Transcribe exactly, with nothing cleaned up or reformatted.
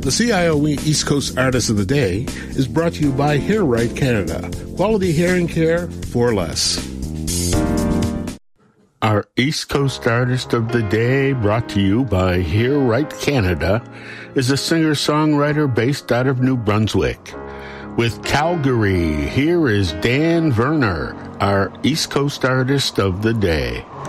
The C I O E East Coast Artist of the Day is brought to you by Hair Right Canada. Quality hearing care for less. Our East Coast Artist of the Day, brought to you by Hear Right Canada, is a singer-songwriter based out of New Brunswick. With Calgary, here is Dan Verner, our East Coast Artist of the Day.